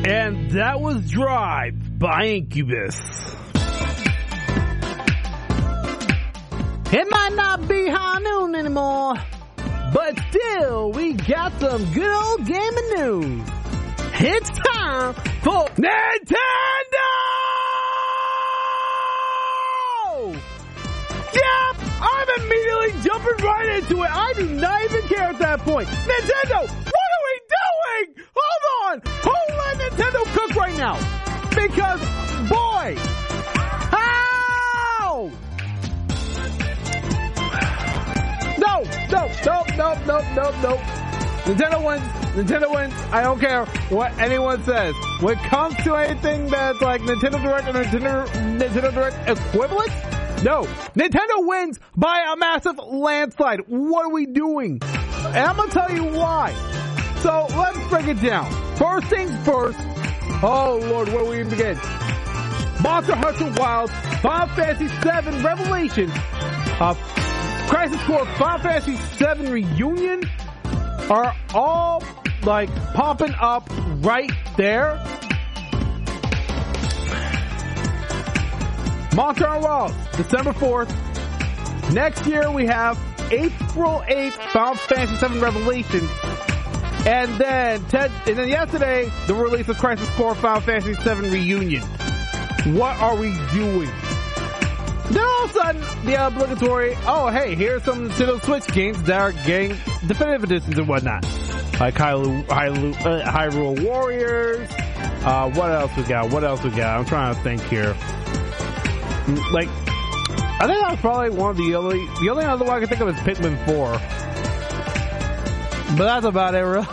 And that was Drive by Incubus. It might not be high noon anymore, but still, we got some good old gaming news. It's time for Nintendo! Yep, I'm immediately jumping right into it. I do not even care at that point. Nintendo, what are we doing? Hold on. Who let Nintendo cook right now? Because, boy, how? No. Nintendo wins. I don't care what anyone says. When it comes to anything that's like Nintendo Direct or Nintendo Direct equivalent, no. Nintendo wins by a massive landslide. What are we doing? And I'm going to tell you why. So let's break it down. First things first. Oh, Lord, where do we even begin? Monster Hunter Wilds, Final Fantasy VII Revelation, Crisis Core, Final Fantasy VII Reunion are all like popping up right there. Monster Hunter Wilds, December 4th. Next year we have April 8th, Final Fantasy VII Revelation. And then yesterday, the release of Crisis Core Final Fantasy VII Reunion. What are we doing? Then all of a sudden, the obligatory, oh hey, here's some Nintendo Switch games that are getting definitive editions and whatnot. Like Hyrule Warriors. What else we got? I'm trying to think here. Like, I think that was probably one of the only other one I can think of is Pikmin 4. But that's about it, really.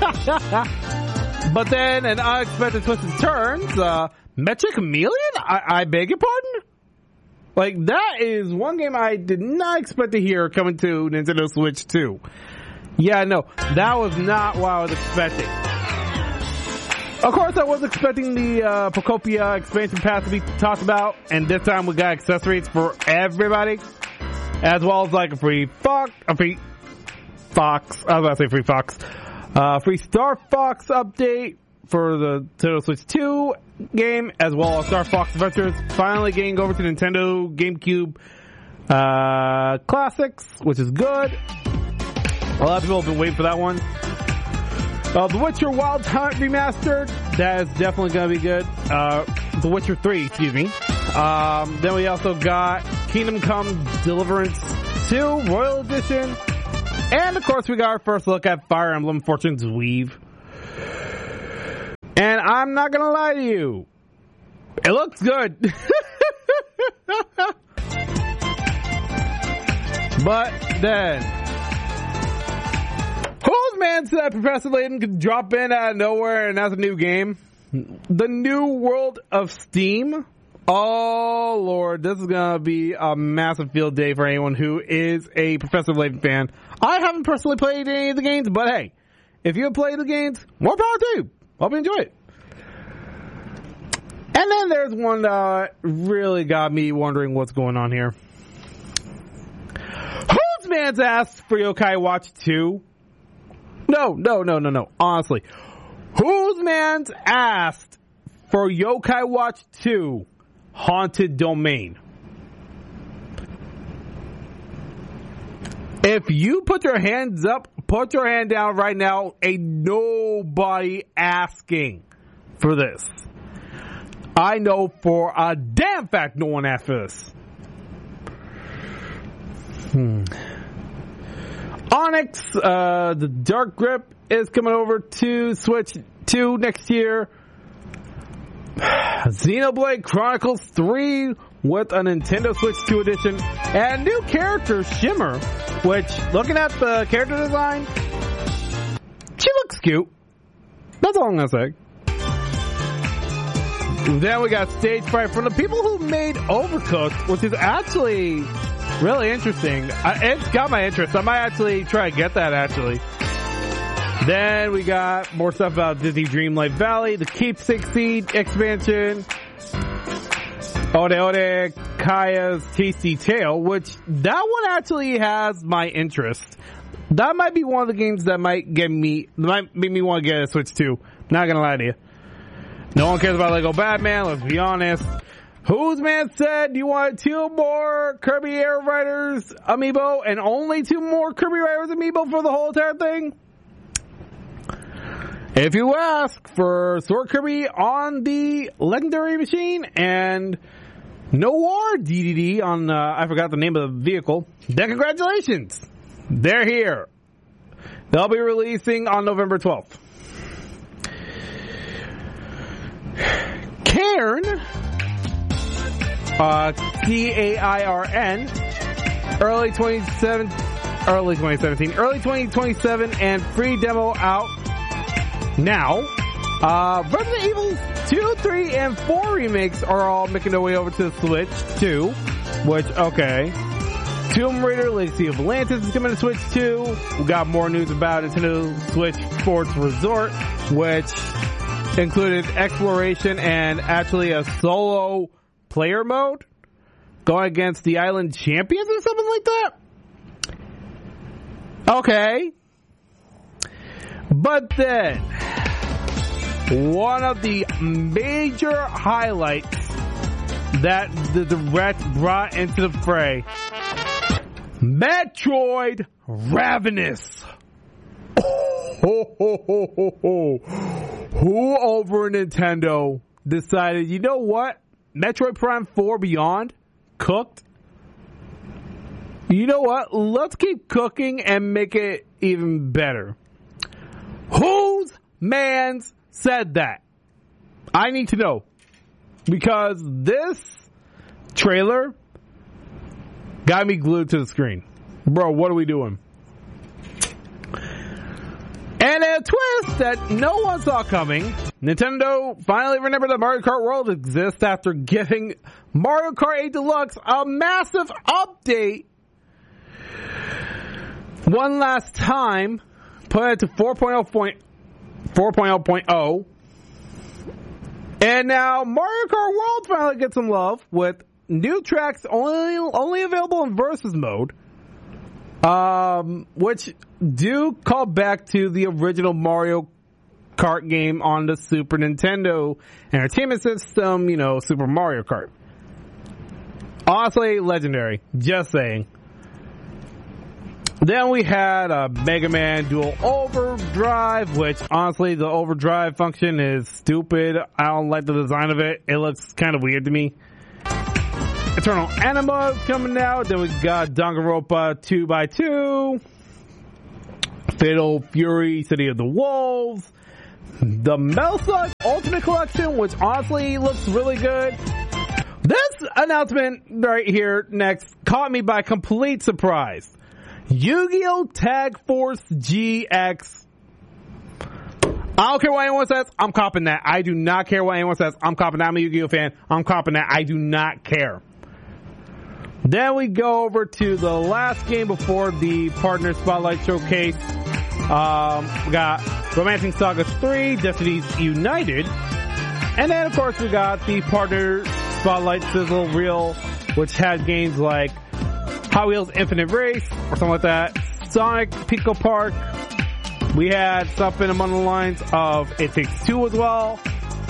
But then an unexpected twist and turns, Mecha Chameleon? I beg your pardon? Like, that is one game I did not expect to hear coming to Nintendo Switch 2. Yeah, no, that was not what I was expecting. Of course, I was expecting the Procopia expansion pass to be talked about, and this time we got accessories for everybody, as well as like a free Star Fox update for the Nintendo Switch 2 game, as well as Star Fox Adventures finally getting over to Nintendo GameCube Classics, which is good. A lot of people have been waiting for that one. The Witcher Wild Hunt Remastered, that is definitely going to be good. The Witcher 3, excuse me. Then we also got Kingdom Come Deliverance 2 Royal Edition. And of course we got our first look at Fire Emblem Fortune's Weave. And I'm not going to lie to you, it looks good. But then, whose man said Professor Layton could drop in out of nowhere and that's a new game? The New World of Steam? Oh, Lord, this is going to be a massive field day for anyone who is a Professor Layton fan. I haven't personally played any of the games, but hey, if you have played the games, more power to you. Hope you enjoy it. And then there's one that really got me wondering what's going on here. Whose man's asked for Yokai Watch 2? No. Honestly. Whose man's asked for Yokai Watch 2 Haunted Domain? If you put your hands up, put your hand down right now. Ain't nobody asking for this. I know for a damn fact no one asked for this. Onyx, the Dark Grip is coming over to Switch 2 next year. Xenoblade Chronicles 3 with a Nintendo Switch 2 edition. And new character, Shimmer, which, looking at the character design, she looks cute. That's all I'm going to say. Then we got Stage Fright from the people who made Overcooked, which is actually really interesting. It's got my interest. I might actually try to get that, actually. Then we got more stuff about Disney Dreamlight Valley, the Keepsake Seed expansion, Ode Ode Kaya's Tasty Tale, which that one actually has my interest. That might be one of the games that might make me want to get a Switch 2. Not gonna lie to you. No one cares about Lego Batman, let's be honest. Whose man said you want 2 more Kirby Air Riders amiibo and only 2 more Kirby Riders amiibo for the whole entire thing? If you ask for Sword Kirby on the Legendary Machine and Noir DDD on, I forgot the name of the vehicle, then congratulations. They're here. They'll be releasing on November 12th. Cairn, Cairn, early 2027, and free demo out now. Resident Evil 2, 3, and 4 remakes are all making their way over to the Switch 2, which, okay. Tomb Raider Legacy of Atlantis is coming to Switch 2. We got more news about Nintendo Switch Sports Resort, which included exploration and actually a solo player mode going against the Island Champions or something like that. Okay. But then, one of the major highlights that the Direct brought into the fray, Metroid Ravenous. Who over Nintendo decided, you know what? Metroid Prime 4 Beyond cooked. You know what? Let's keep cooking and make it even better. Whose man's said that? I need to know. Because this trailer got me glued to the screen. Bro, what are we doing? And a twist that no one saw coming. Nintendo finally remembered that Mario Kart World exists after giving Mario Kart 8 Deluxe a massive update one last time, put it to 4.0.0. And now Mario Kart World finally gets some love with new tracks only available in Versus mode, which do call back to the original Mario Kart game on the Super Nintendo Entertainment System, you know, Super Mario Kart. Honestly, legendary. Just saying. Then we had a Mega Man Dual Overdrive, which honestly, the overdrive function is stupid. I don't like the design of it. It looks kind of weird to me. Eternal Anima is coming out. Then we got Danganronpa 2x2. Fatal Fury, City of the Wolves. The Metal Slug Ultimate Collection, which honestly looks really good. This announcement right here next caught me by complete surprise. Yu-Gi-Oh! Tag Force GX. I don't care what anyone says, I'm copping that. I do not care what anyone says, I'm copping that. I'm a Yu-Gi-Oh! Fan, I'm copping that. I do not care. Then we go over to the last game before the Partner Spotlight Showcase. We got Romancing Saga 3, Destinies United. And then, of course, we got the Partner Spotlight Sizzle Reel, which had games like Hot Wheels Infinite Race, or something like that. Sonic Pico Park. We had something among the lines of It Takes Two as well.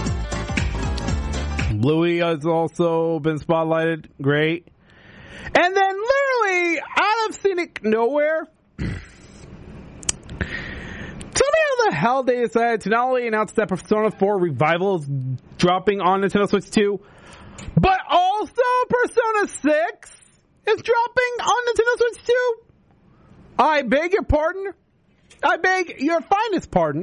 Bluey has also been spotlighted. Great. And then literally, out of scenic nowhere, tell me how the hell they decided to not only announce that Persona 4 Revival is dropping on Nintendo Switch 2, but also Persona 6 is dropping on Nintendo Switch 2? I beg your pardon? I beg your finest pardon?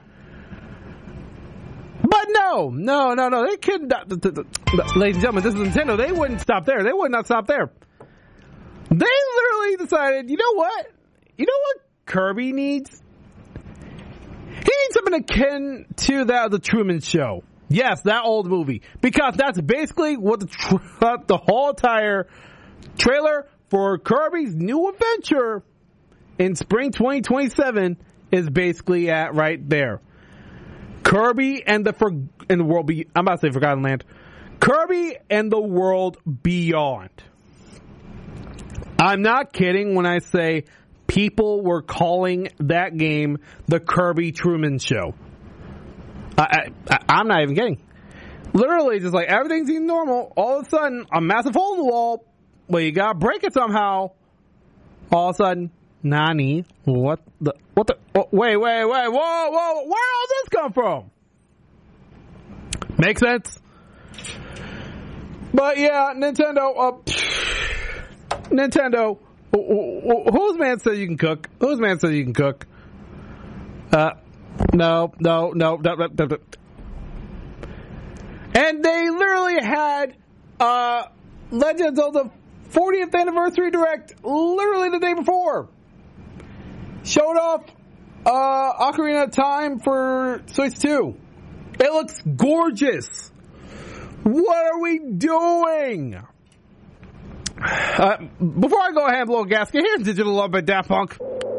But no. They couldn't. Ladies and gentlemen, this is Nintendo. They wouldn't stop there. They would not stop there. They literally decided, you know what? You know what Kirby needs? He needs something akin to that of the Truman Show. Yes, that old movie. Because that's basically what the whole entire trailer for Kirby's new adventure in spring 2027 is basically at right there. Kirby and the world I'm about to say Forgotten Land. Kirby and the World Beyond. I'm not kidding when I say people were calling that game the Kirby Truman Show. I'm not even kidding. Literally, just like everything seems normal. All of a sudden, a massive hole in the wall. Well, you gotta break it somehow. All of a sudden, Nani, what the, oh, wait, whoa, where all this come from? Makes sense? But yeah, Nintendo, whose man said you can cook? Whose man said you can cook? No. And they literally had, Legend of Zelda 40th Anniversary Direct literally the day before. Showed off Ocarina of Time for Switch 2. It looks gorgeous. What are we doing? Before I go ahead and blow a gasket, here's Digital Love by Daft Punk.